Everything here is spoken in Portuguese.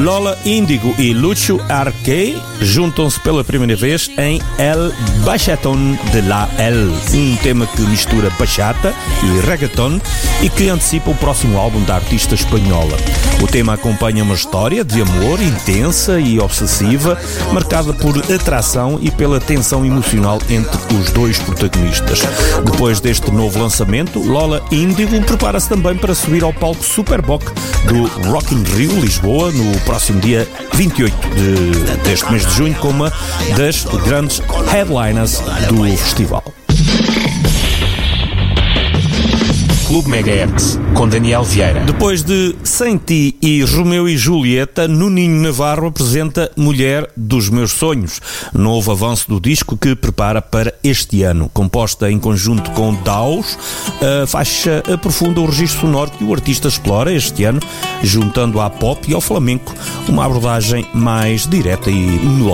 Lola Índigo e Lúcio Arquet juntam-se pela primeira vez em El Bachatón de la El, um tema que mistura bachata e reggaeton e que antecipa o próximo álbum da artista espanhola. O tema acompanha uma história de amor intensa e obsessiva, marcada por atração e pela tensão emocional entre os dois protagonistas. Depois deste novo lançamento, Lola Índigo prepara-se também para subir ao palco Superboc do Rock in Rio, Lisboa, no próximo dia 28 deste mês de junho, como uma das grandes headliners do festival. Clube Megahertz, com Daniel Vieira. Depois de Sem Ti e Romeu e Julieta, Nuninho Navarro apresenta Mulher dos Meus Sonhos, novo avanço do disco que prepara para este ano. Composta em conjunto com Daus, a faixa aprofunda o registro sonoro que o artista explora este ano, juntando à pop e ao flamenco uma abordagem mais direta e melódica.